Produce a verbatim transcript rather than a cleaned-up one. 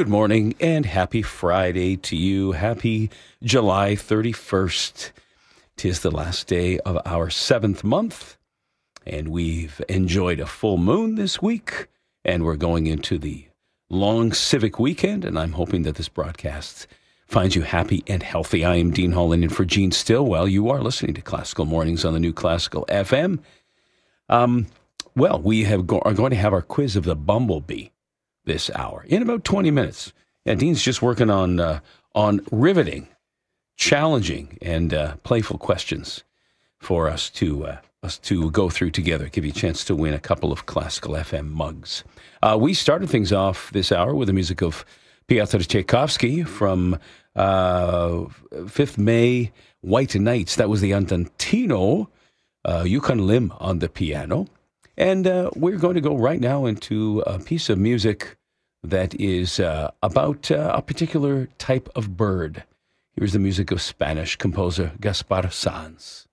Good morning and happy Friday to you. Happy July thirty-first. Tis the last day of our seventh month, and we've enjoyed a full moon this week, and we're going into the long civic weekend, and I'm hoping that this broadcast finds you happy and healthy. I am Dean Holland, and for Gene Stillwell, you are listening to Classical Mornings on the New Classical F M. Um, well, we have go- are going to have our quiz of the Bumblebee this hour in about twenty minutes. Yeah, Dean's just working on uh, on riveting, challenging, and uh, playful questions for us to uh, us to go through together. Give you a chance to win a couple of Classical F M mugs. Uh, we started things off this hour with the music of Piotr Tchaikovsky from uh, fifth of May, White Nights. That was the Andantino, uh, Yukon Lim on the piano. And uh, we're going to go right now into a piece of music that is uh, about uh, a particular type of bird. Here's the music of Spanish composer Gaspar Sanz.